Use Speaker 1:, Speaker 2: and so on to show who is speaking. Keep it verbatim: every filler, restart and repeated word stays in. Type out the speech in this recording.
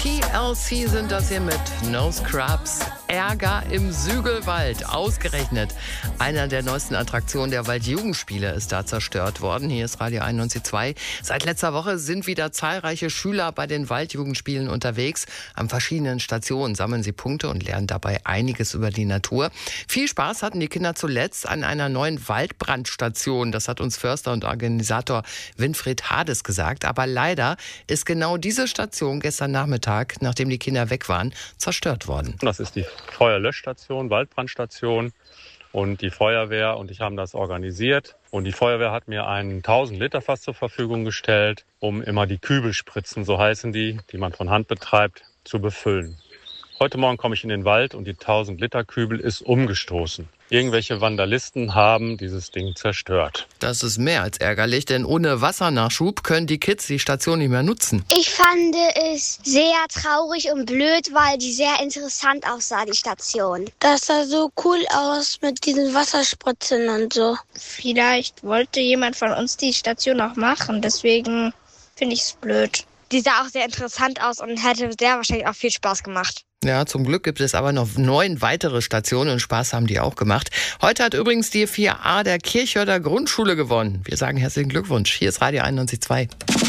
Speaker 1: T L C sind das hier mit No Scrubs. Ärger im Sügelwald. Ausgerechnet einer der neuesten Attraktionen der Waldjugendspiele ist da zerstört worden. Hier ist Radio einundneunzig Komma zwei. Seit letzter Woche sind wieder zahlreiche Schüler bei den Waldjugendspielen unterwegs. An verschiedenen Stationen sammeln sie Punkte und lernen dabei einiges über die Natur. Viel Spaß hatten die Kinder zuletzt an einer neuen Waldbrandstation. Das hat uns Förster und Organisator Winfried Hades gesagt. Aber leider ist genau diese Station gestern Nachmittag, nachdem die Kinder weg waren, zerstört worden.
Speaker 2: Das ist die Feuerlöschstation, Waldbrandstation, und die Feuerwehr und ich haben das organisiert. Und die Feuerwehr hat mir einen tausend Liter Fass zur Verfügung gestellt, um immer die Kübelspritzen, so heißen die, die man von Hand betreibt, zu befüllen. Heute Morgen komme ich in den Wald und die tausend Liter Kübel ist umgestoßen. Irgendwelche Vandalisten haben dieses Ding zerstört.
Speaker 1: Das ist mehr als ärgerlich, denn ohne Wassernachschub können die Kids die Station nicht mehr nutzen.
Speaker 3: Ich fand es sehr traurig und blöd, weil die sehr interessant aussah, die Station.
Speaker 4: Das sah so cool aus mit diesen Wasserspritzen und so.
Speaker 5: Vielleicht wollte jemand von uns die Station auch machen, deswegen finde ich es blöd.
Speaker 6: Die sah auch sehr interessant aus und hätte sehr wahrscheinlich auch viel Spaß gemacht.
Speaker 1: Ja, zum Glück gibt es aber noch neun weitere Stationen und Spaß haben die auch gemacht. Heute hat übrigens die vier a der Kirchhörder Grundschule gewonnen. Wir sagen herzlichen Glückwunsch. Hier ist Radio einundneunzig Komma zwei.